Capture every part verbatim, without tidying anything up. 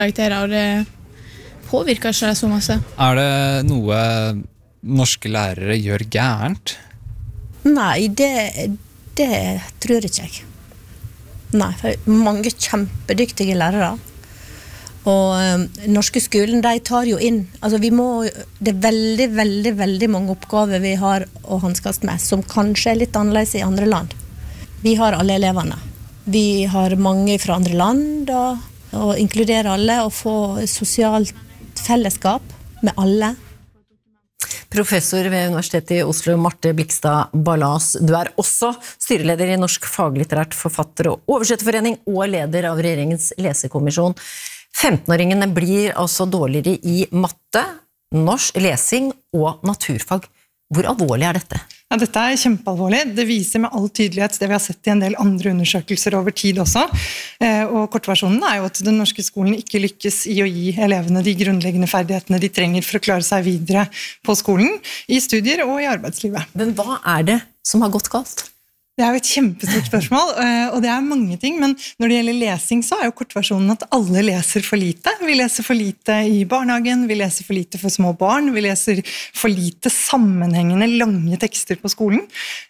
karakterer, og det påvirker ikke så masse. Er det noe norske lærere gjør gærent? Nei, det, det tror ikke jeg. Nei, for mange kjempedyktige lærere. Og um, norske skolen, de tar jo inn, altså vi må, det er veldig, veldig, veldig mange oppgaver vi har å hanskast med, som kanskje er litt annerledes i andre land. Vi har alle eleverne. Vi har mange fra andre land, og, og inkludere alle, og få sosialt fellesskap med alle. Professor ved Universitetet i Oslo, Marte Blikstad Ballas. Du er også styreleder i Norsk faglitterært forfatter- og oversetterforening og leder av regjeringens lesekommisjon. femtenåringene blir altså dårligere i matte, norsk, lesing og naturfag. Hvor alvorlig er dette? Ja, dette er kjempealvorlig. Det viser med all tydelighet det vi har sett i en del andre undersøkelser over tid også. Og kortversjonen er jo at den norske skolen ikke lykkes i å gi elevene de grunnleggende ferdighetene de trenger for å klare seg videre på skolen, i studier og i arbeidslivet. Men hva er det som har gått galt? Det er jo et kjempestort spørsmål, og det er mange ting, men når det gjelder lesing så er jo kortversjonen at alle leser for lite. Vi leser for lite i barnehagen, vi leser for lite for små barn, vi leser for lite sammenhengende lange tekster på skolen,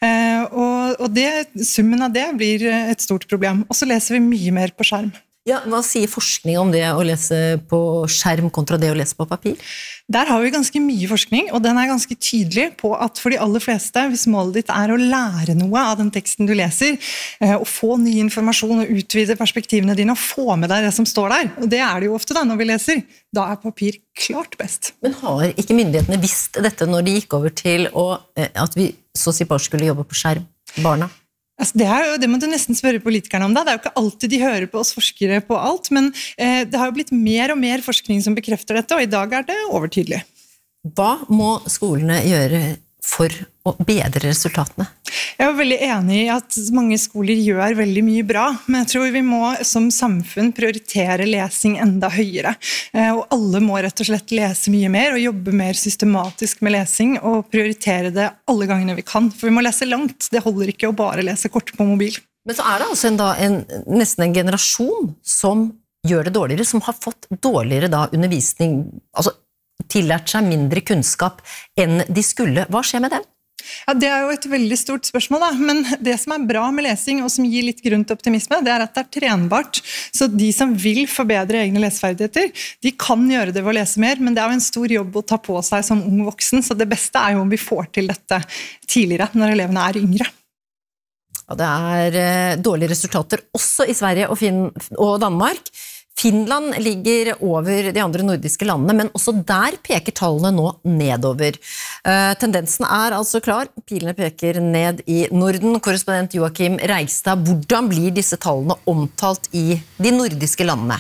og det, summen av det blir et stort problem. Og så leser vi mye mer på skjerm. Ja, hva sier forskning om det å lese på skjerm kontra det å lese på papir? Der har vi ganske mye forskning, og den er ganske tydelig på at for de aller fleste, hvis målet ditt er å lære noe av den teksten du leser, og få ny informasjon og utvide perspektivene dine og få med deg det som står der, og det er det jo ofte da når vi leser, da er papir klart best. Men har ikke myndighetene visst dette når de gikk over til å, at vi så å si bare skulle jobbe på skjerm, barna? Altså det, er jo, det må du nesten spørre politikerne om da. Det er jo ikke alltid de hører på oss forskere på alt, men eh, det har jo blitt mer og mer forskning som bekrefter dette, og i dag er det overtydelig. Hva må skolene gjøre for å bedre resultatene? Jeg er veldig enig i at mange skoler gjør veldig mye bra, men jeg tror vi må som samfunn prioritere lesing enda høyere. Og alle må rett og slett lese mye mer og jobbe mer systematisk med lesing og prioritere det alle gangene vi kan, for vi må lese langt. Det holder ikke å bare lese kort på mobil. Men så er det altså en, da, en, nesten en generasjon som gjør det dårligere, som har fått dårligere da, undervisning, altså tillært seg mindre kunnskap enn de skulle. Hva skjer med dem? Ja, det er jo et veldig stort spørsmål da, men det som er bra med lesing og som gir litt grunn til optimisme, det er at det er trenbart. Så de som vil forbedre egne leseferdigheter, de kan gjøre det ved å lese mer, men det er jo en stor jobb å ta på seg som ung voksen, så det beste er jo om vi får til dette tidligere, når elevene er yngre. Ja, det er dårlige resultater også i Sverige og, Finn og Danmark. Finland ligger over de andre nordiske landene, men også der peker tallene nå nedover. Uh, tendensen er altså klar, pilene peker ned i Norden. Korrespondent Joakim Reigstad, hvordan blir disse tallene omtalt i de nordiske landene?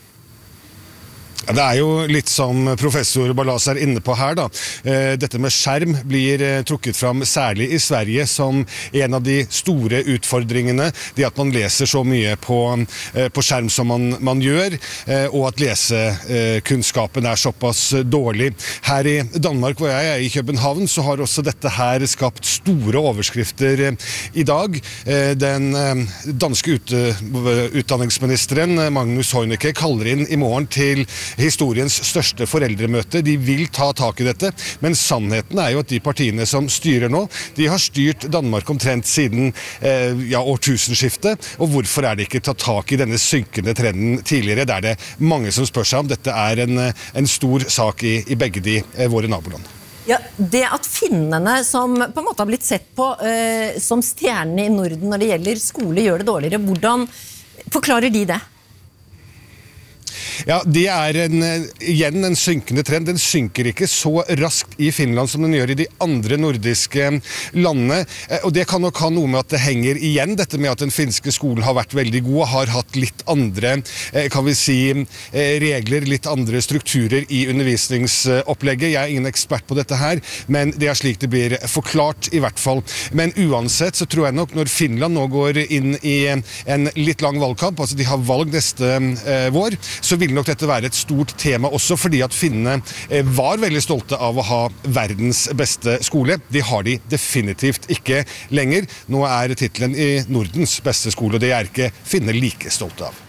Det er jo litt som professor Ballas er inne på her da. Dette med skjerm blir trukket fram særlig i Sverige som en av de store utfordringene. Det at man leser så mye på, på skjerm som man, man gjør, og at lesekunnskapen er såpass dårlig. Her i Danmark, hvor jeg er i København, så har også dette her skapt store overskrifter i dag. Den danske ut, utdanningsministeren Magnus Heunicke kaller inn i morgen til historiens største foreldremøte. De vil ta tak i dette, men sannheten er jo at de partiene som styrer nå, de har styrt Danmark omtrent siden eh, ja, årtusenskiftet, og hvorfor er det ikke tatt tak i denne synkende trenden tidligere? Det er det mange som spør seg om. Dette er en, en stor sak i, i begge de eh, våre naboland. Ja, det at finnene som på en måte har blitt sett på eh, som stjernene i Norden når det gjelder skole, gjør det dårligere, hvordan forklarer de det? Ja, det er en, igjen en synkende trend. Den synker ikke så raskt i Finland som den gjør i de andre nordiske landene. Og det kan nok ha noe med at det henger igjen, dette med at den finske skolen har vært veldig god, har hatt litt andre, kan vi si, regler, litt andre strukturer i undervisningsopplegget. Jeg er ingen ekspert på dette her, men det er slik det blir forklart i hvert fall. Men uansett så tror jeg nok når Finland nå går inn i en litt lang valgkamp, altså de har valg neste vår, så vil nok dette være et stort tema også, fordi at finnene var veldig stolte av å ha verdens beste skole. Det har de definitivt ikke lenger. Nå er titelen i Nordens beste skole, og det er ikke finnene like stolte av.